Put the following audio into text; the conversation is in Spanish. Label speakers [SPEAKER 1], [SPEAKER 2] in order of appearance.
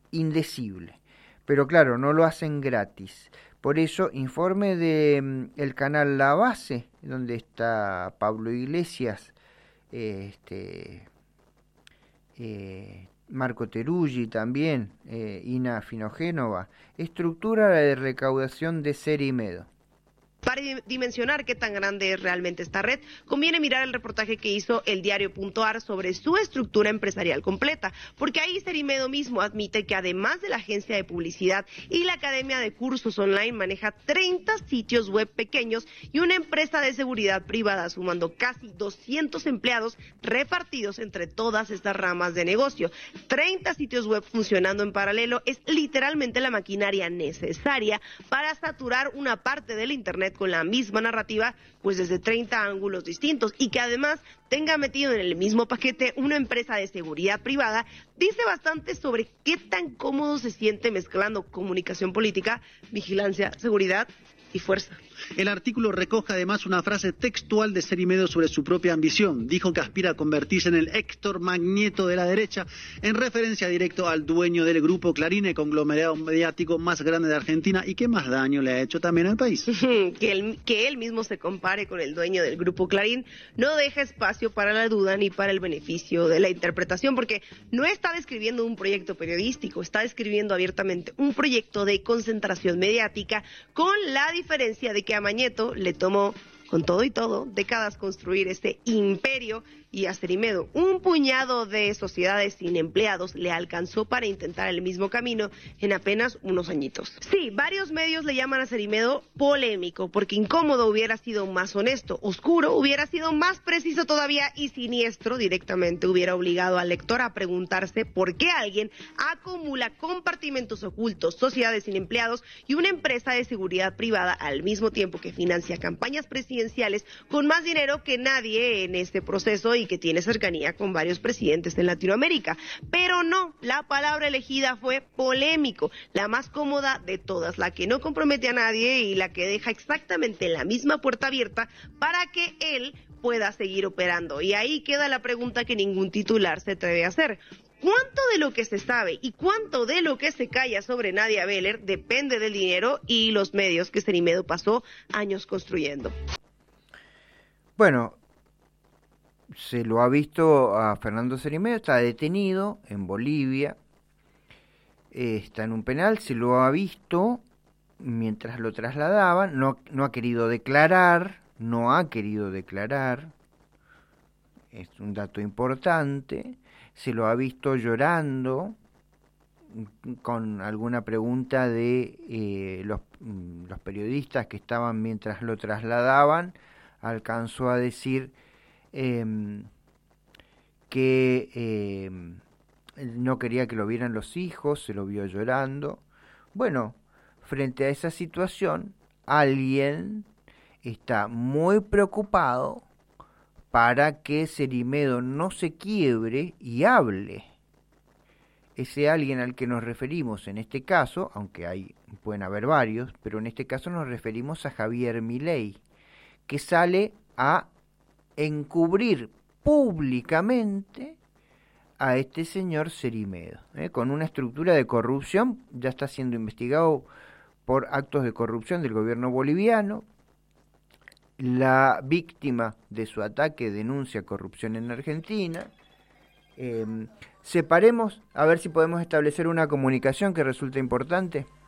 [SPEAKER 1] indecible. Pero claro, no lo hacen gratis. Por eso, informe de el canal La Base, donde está Pablo Iglesias, Marco Teruggi también, Ina Finogénova, estructura de recaudación de Cerimedo.
[SPEAKER 2] Para dimensionar qué tan grande es realmente esta red, conviene mirar el reportaje que hizo el diario.ar sobre su estructura empresarial completa, porque ahí Cerimedo mismo admite que además de la agencia de publicidad y la academia de cursos online, maneja 30 sitios web pequeños y una empresa de seguridad privada, sumando casi 200 empleados repartidos entre todas estas ramas de negocio. 30 sitios web funcionando en paralelo es literalmente la maquinaria necesaria para saturar una parte del Internet con la misma narrativa, pues desde 30 ángulos distintos, y que además tenga metido en el mismo paquete una empresa de seguridad privada, dice bastante sobre qué tan cómodo se siente mezclando comunicación política, vigilancia, seguridad y fuerza.
[SPEAKER 3] El artículo recoge además una frase textual de Cerimedo sobre su propia ambición. Dijo que aspira a convertirse en el Héctor Magneto de la derecha, en referencia directo al dueño del grupo Clarín, el conglomerado mediático más grande de Argentina y que más daño le ha hecho también al país.
[SPEAKER 2] Que él mismo se compare con el dueño del grupo Clarín no deja espacio para la duda ni para el beneficio de la interpretación, porque no está describiendo un proyecto periodístico, está describiendo abiertamente un proyecto de concentración mediática, con la diferencia de que a Magneto le tomó, con todo y todo, décadas construir este imperio, y a Cerimedo un puñado de sociedades sin empleados le alcanzó para intentar el mismo camino en apenas unos añitos. Sí, varios medios le llaman a Cerimedo polémico, porque incómodo hubiera sido más honesto, oscuro hubiera sido más preciso todavía, y siniestro directamente hubiera obligado al lector a preguntarse por qué alguien acumula compartimentos ocultos, sociedades sin empleados y una empresa de seguridad privada al mismo tiempo que financia campañas presidenciales con más dinero que nadie en este proceso y que tiene cercanía con varios presidentes en Latinoamérica. Pero no, la palabra elegida fue polémico, la más cómoda de todas, la que no compromete a nadie y la que deja exactamente la misma puerta abierta para que él pueda seguir operando. Y ahí queda la pregunta que ningún titular se atreve a hacer. ¿Cuánto de lo que se sabe y cuánto de lo que se calla sobre Nadia Beller depende del dinero y los medios que Cerimedo pasó años construyendo?
[SPEAKER 1] Bueno, se lo ha visto a Fernando Cerimedo, está detenido en Bolivia, está en un penal, se lo ha visto mientras lo trasladaban, no ha querido declarar, es un dato importante, se lo ha visto llorando con alguna pregunta de los periodistas que estaban mientras lo trasladaban, alcanzó a decir que no quería que lo vieran los hijos, se lo vio llorando. Bueno, frente a esa situación, alguien está muy preocupado para que Cerimedo no se quiebre y hable. Ese alguien al que nos referimos en este caso, aunque pueden haber varios, pero en este caso nos referimos a Javier Milei, que sale a encubrir públicamente a este señor Cerimedo, con una estructura de corrupción. Ya está siendo investigado por actos de corrupción del gobierno boliviano. La víctima de su ataque denuncia corrupción en Argentina. Separemos, a ver si podemos establecer una comunicación que resulta importante.